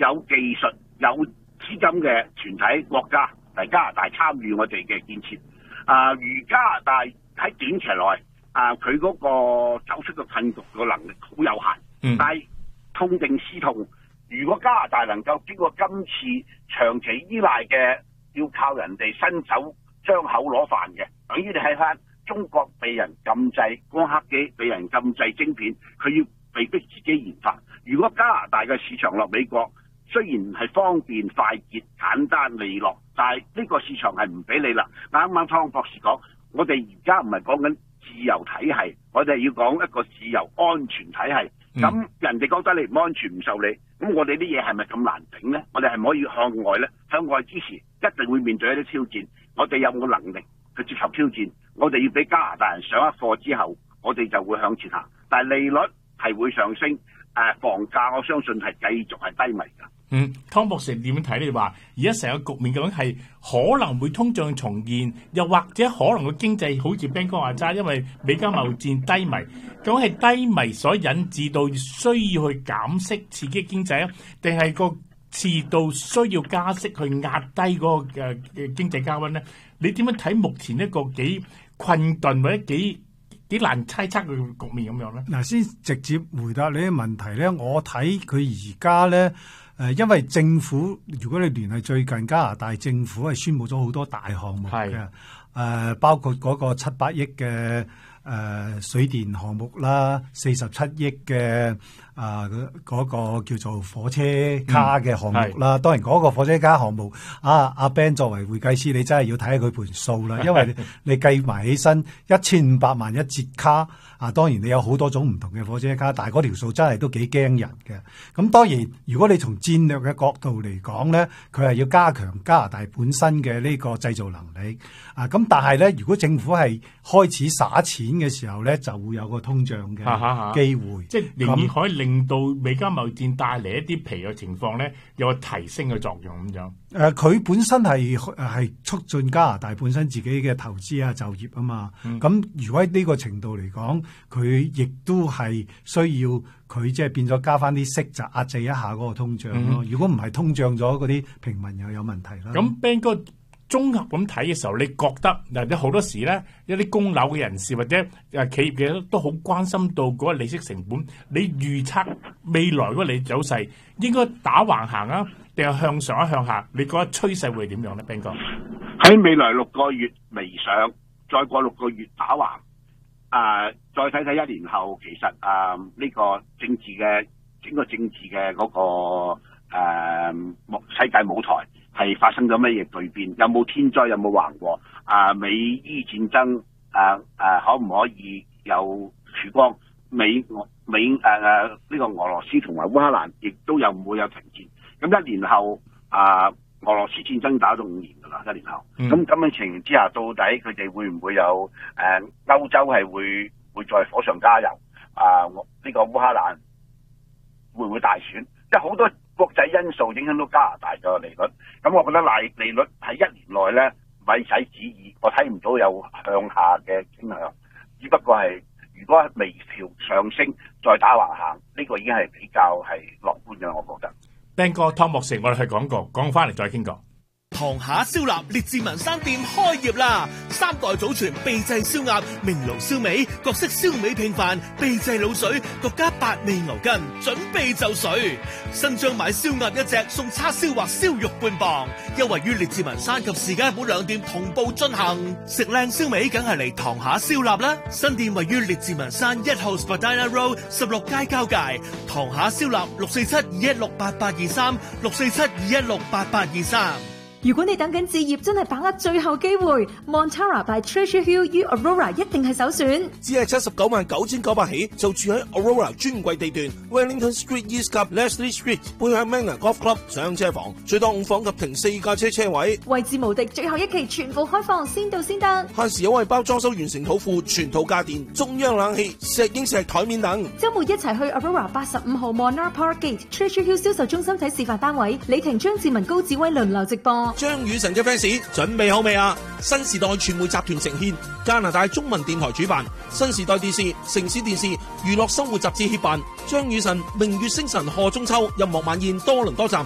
有技術、有資金嘅團體國家嚟加拿大參與我哋嘅建設。如加拿大喺短期內佢嗰個走出個困局嘅能力好有限，但係痛定思痛，如果加拿大能夠經過今次長期依賴嘅要靠人哋伸手張口攞飯嘅，等於你睇翻中國被人禁制光刻機，被人禁制晶片，佢要被逼自己研發。如果加拿大嘅市場落美國，雖然係方便、快捷、簡單、利落，但係呢個市場係唔俾你啦。啱啱湯博士講，我哋而家唔係講緊自由體系，我哋要講一個自由安全體系。咁人哋覺得你唔安全唔受理，咁我哋啲嘢係咪咁難頂呢？我哋係唔可以向外呢？向外之時一定會面對一啲挑戰。我哋有冇能力去接受挑戰？我哋要俾加拿大人上一課之後，我哋就會向前行。但係利率係會上升，房價我相信係繼續係低迷㗎。 湯博士點樣睇？你話而家成個局面究竟係可能會通脹重現，又或者可能個經濟好似 Ben 哥話齋，因為美加貿易戰低迷，究竟係低迷所引致到需要去減息刺激經濟啊，定係個次到需要加息去壓低嗰個經濟加溫咧？你點樣睇目前一個幾困頓或者幾難猜測嘅局面咁樣咧？ 嗱，先直接回答你啲問題咧，我睇佢而家咧。因為政府，如果你聯繫最近加拿大政府係宣布咗好多大項目嘅，包括嗰個700億嘅水電項目啦，47億嘅嗰個叫做火車卡嘅項目啦。當然嗰個火車卡項目，阿 Ben 作為會計師，你真係要睇下佢盤數啦，因為你計埋起身1500萬一節卡。當然你有好多種唔同嘅火車卡，但係嗰條數真係都幾驚人嘅。咁當然，如果你從戰略嘅角度嚟講咧，佢係要加強加拿大本身嘅呢個製造能力。咁但係咧，如果政府係開始撒錢嘅時候咧，就會有個通脹嘅機會。 即係仍然可以令到美加貿易戰帶嚟一啲疲弱情況咧，有個提升嘅作用咁樣。 佢本身係促進加拿大本身自己嘅投資就業啊嘛。咁如果喺呢個程度嚟講，佢亦都係需要佢即係變咗加翻啲息，就壓制一下嗰個通脹咯。如果唔係通脹咗，嗰啲平民又有問題啦。 咁 Ben 哥綜合咁睇嘅時候，你覺得嗱，好多時咧，一啲供樓嘅人士或者企業嘅都好關心到嗰個利息成本。你預測未來嗰個利息走勢應該打橫行啊，定係向上向下？你覺得趨勢會點樣咧 Ben 哥？ 喺未來6個月微上，再過6個月打橫。再睇睇1年後，其實呢個整個政治嘅嗰個世界舞台係發生咗乜嘢巨變？有冇天災？有冇橫禍？美伊戰爭可唔可以有曙光？呢個俄羅斯同埋烏克蘭亦都有唔會有停戰？咁1年後俄羅斯戰爭打到5年㗎啦，1年後。咁嘅情形之下，到底佢哋會唔會有歐洲係會再火上加油？呢個烏克蘭會唔會大選？即係好多國際因素影響到加拿大嘅利率。咁我覺得利率喺1年內咧，咪使旨意，我睇唔到有向下嘅傾向。只不過係如果微調上升再打橫行，呢個已經係比較係樂觀嘅，我覺得。 Ben 哥湯博士，我哋去廣告，講翻嚟再傾過。 堂下燒臘列治文山店開業啦！3代祖傳秘製燒鴨、明爐燒味、各式燒味拼飯、秘製滷水、獨家8味牛筋，準備就緒。新張買燒鴨1隻送叉燒或燒肉半磅，優惠於列治文山及士嘉堡2店同步進行。食靚燒味梗係嚟堂下燒臘啦！新店位於列治文山1號 Spadina Road 16街交界。堂下燒臘647-216-8823 647-216-8823。 如果你等緊置業，真係把握最後機會 Montara by Treasure Hill U Aurora 一定係首選。 只係799900起，就住喺 Aurora 專櫃地段 Wellington Street East 及 Leslie Street 背向 Manor Golf Club 上車房，最多5房及停4架車位。 位置無敵，最後一期全部開放，先到先得。 限時優惠包裝修完成土庫、全套家電、中央冷氣、石英石台面等。 週末一齊去 Aurora 85號 Monarch Park Gate Treasure Hill 銷售中心睇示範單位，李婷、張志文、高志威輪流直播。 張雨晨嘅 fans 準備好未啊？新時代傳媒集團呈獻，加拿大中文電台主辦，新時代電視、城市電視、娛樂生活雜誌協辦，張雨晨、明月星辰賀中秋音樂晚宴多倫多站。